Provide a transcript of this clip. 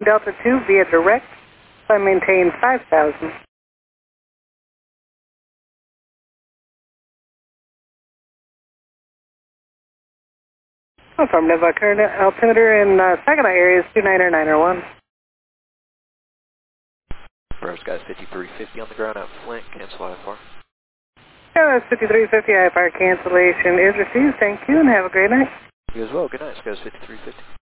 Delta 2 via direct. I maintain 5,000. Affirmative. Current altimeter in Saginaw area is 29901. First guy's 5350 on the ground at Flint. Cancel IFR. Yeah, that's 5350 IFR cancellation is received. Thank you and have a great night. You as well. Good night. This guy's 5350.